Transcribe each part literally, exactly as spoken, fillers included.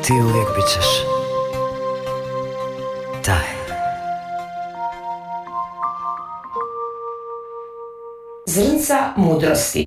Ti uvijek bit ćeš taj. Zrnca mudrosti.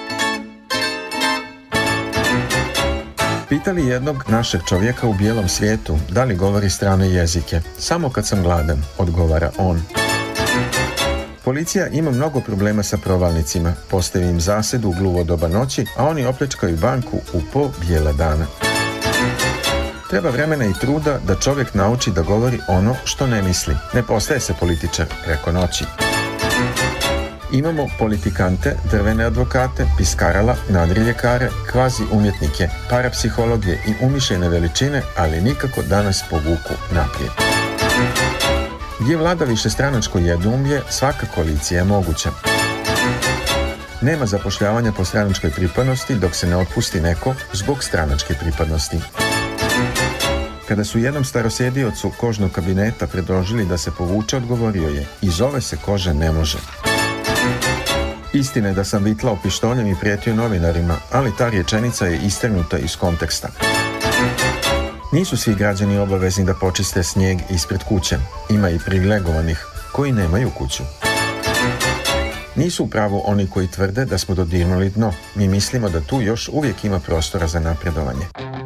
Pitali jednog našeg čovjeka u bijelom svijetu da li govori strane jezike. Samo kad sam gladan, odgovara on. Policija ima mnogo problema sa provalnicima. Postavi im zasedu u gluvo doba noći, a oni opljačkaju banku u po bijela dana. Treba vremena i truda da čovjek nauči da govori ono što ne misli. Ne postaje se političar preko noći. Imamo politikante, drvene advokate, piskarala, nadriljekare, kvazi umjetnike, parapsihologe i umišljene veličine, ali nikako da nas povuku naprijed. Gdje vlada višestranačko jednoumlje, svaka koalicija je moguća. Nema zapošljavanja po stranačkoj pripadnosti dok se ne otpusti neko zbog stranačke pripadnosti. Kada su jednom starosjediocu kožnog kabineta predložili da se povuče, odgovorio je: iz ove se kože ne može. Istina je da sam vitlao pištoljem i prijetio novinarima, ali ta rečenica je istrgnuta iz konteksta. Nisu svi građani obavezni da počiste snijeg ispred kuće. Ima i privilegovanih koji nemaju kuću. Nisu u pravu oni koji tvrde da smo dodirnuli dno. Mi mislimo da tu još uvijek ima prostora za napredovanje.